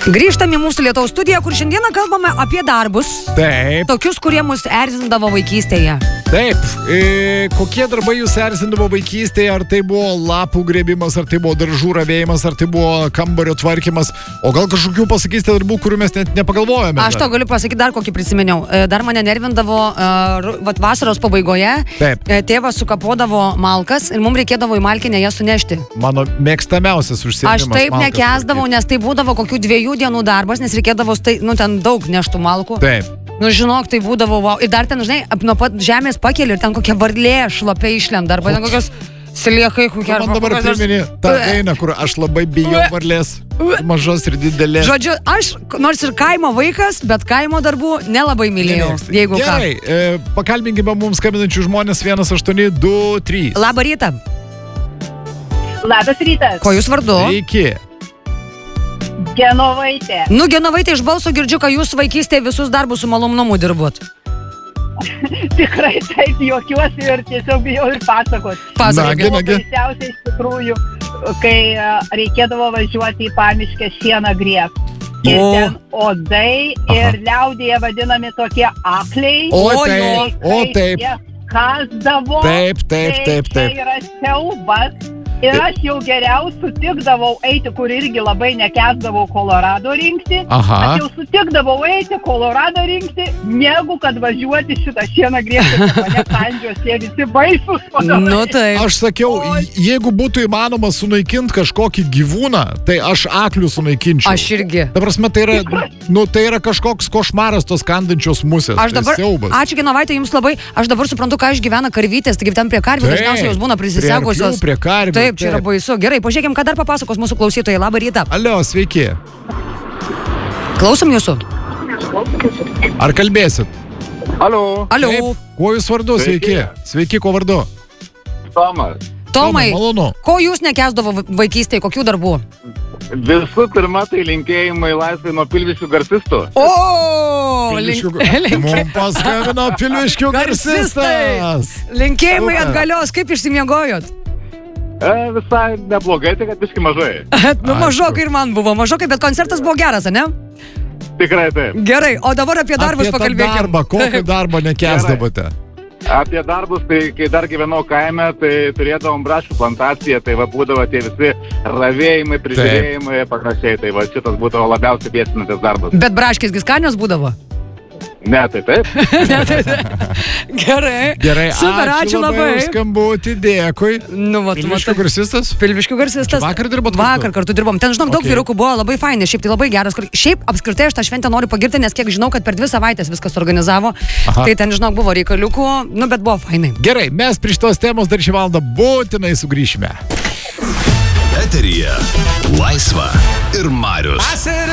Grįžtame į mūsų Lietuvos studiją, kur šiandieną kalbame apie darbus. Taip. Tokius, kurie mus erzindavo vaikystėje. Taip. Kokie darbai jūs erzindavo vaikystėje? Ar tai buvo lapų grėbimas, ar tai buvo daržų ravėjimas, ar tai buvo kambario tvarkymas? O gal kažkokių pasakysite darbų, kurių mes net nepagalvojame? Aš to galiu pasakyti dar kokį prisiminiau. Dar mane nervindavo vasaros pabaigoje. Taip. Tėvas sukapodavo malkas ir mums reikėdavo į malkinę jas sunešti. Mano mėgstamiausias užsiėmimas. Aš taip nekęsdavau, nes tai būdavo kokių 2 dienų darbas, nes reikėdavo ten daug neštų malkų. Taip. Nu, žinok, tai būdavo, wow. Ir dar ten, žinai, nuo pat žemės pakeli ir ten kokia varlė šlapia išlenda, arba ten kokios sliekai, kokie... Man dabar primeni tą dainą, kur aš labai bijau varlės, mažos ir didelės. Žodžiu, aš, nors ir kaimo vaikas, bet kaimo darbų nelabai mylėjau, jeigu ką. Gerai, pakalbinkime mums skambinančių žmonės 1823. Labą rytą. Labas rytas. Ko jūs vardu? Sveiki. Genovaitė. Nu, Genovaitė, iš balso girdžiu, kad jūs vaikystėje visus darbus su malonumu dirbot. Tikrai taip, juokiuosi ir tiesiog bijau ir pasakot. Pasakokit. Baisiausia iš tikrųjų, kai reikėdavo važiuoti į Pamiškę šieną grėbti. Ir ten odai ir liaudėje vadinami tokie akliai. O taip. Jie kasdavo. Taip. Tai yra siaubas. Ir aš jau geriau sutikdavau eiti, kur irgi labai nekęsdavau Kolorado rinkti. Aha. Aš jau sutikdavau eiti Kolorado rinkti, negu kad važiuoti šitą šieną grėbti. Mane kandžios, jie visi baisus. Nu tai. Aš sakiau, jeigu būtų įmanoma sunaikinti kažkokį gyvūną, tai aš aklių sunaikinčiau. Aš irgi. Ta prasme, tai yra kažkoks košmaras tos kandančios musės. Aš dabar, ačiū Genovaitė, jums labai, aš dabar suprantu, ką išgyvena karvytės, taigi ten prie karvių dažniausiai jos būna prisisegusios. Prie karvių. Taip, čia yra baisu. Gerai, pažiūrėkim, ką dar papasakos mūsų klausytojai. Labą rytą. Alio, sveiki. Klausom jūsų. Ar kalbėsit? Alio. Taip. Kuo jūs vardu? Sveiki. Sveiki, kuo vardu? Tomas. Tomai, malonu. ko jūs nekęsdavo vaikystėje, kokių darbų? Visų pirma, tai linkėjimai laisvai nuo Pilviškių garsistų. Mums paskambino Pilviškių garsistas. Linkėjimai atgalios, kaip išsimiegojot? Visai neblogai, tai kad biški mažai. Nu, mažokai ir man buvo mažokai, bet koncertas buvo geras, ne? Tikrai taip. Gerai, o dabar apie darbus pakalbėkime. Kokį darbą nekęsdavote? Apie darbus, tai kai dar gyvenau kaime, tai turėdavom braškių plantaciją, tai va būdavo tie visi ravėjimai, prižiūrėjimai, panašiai, tai va šitas būdavo labiausiai bėsinantis darbas. Bet braškės skanios būdavo? Ne, tai taip. Gerai. Super, ačiū labai. Skambutį, dėkui. Pilviškių garsistas? Pilviškių garsistas. Vakar dirbot? Vakar kartu dirbom. Ten, žinok, daug vyrukų buvo labai faini, šiaip tai labai geras. Šiaip apskritai aš tą šventę noriu pagirti, nes kiek žinau, kad per 2 savaitės viskas organizavo. Aha. Tai ten, žinok, buvo reikaliukų, bet buvo fainai. Gerai, mes prie šitos temos dar 1 valandą būtinai sugrįšime. Eteryje Laisva ir Marius.